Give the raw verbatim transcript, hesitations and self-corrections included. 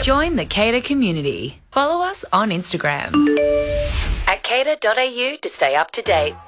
Join the Cater community. Follow us on Instagram at cater dot a u to stay up to date.